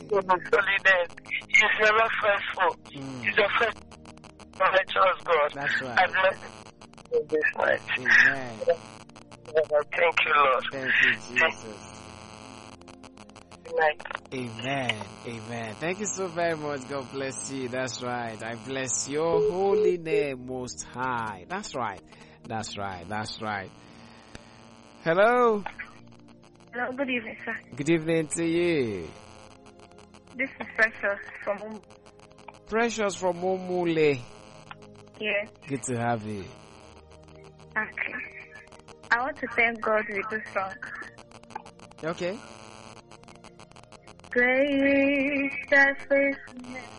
His holiness. He's never faithful. He's a faithful, righteous God. That's right. I bless you this night. Amen. Thank you, Lord. Thank you, Jesus. Good night. Amen. Amen. Thank you so very much. God bless you. That's right. I bless your holy name, Most High. That's right. That's right. That's right. Hello. Hello, good evening, sir. Good evening to you. This is Precious from Precious from Omule. Yes. Good to have you. Okay. I want to thank God with this song. Okay. Great is thy faithfulness,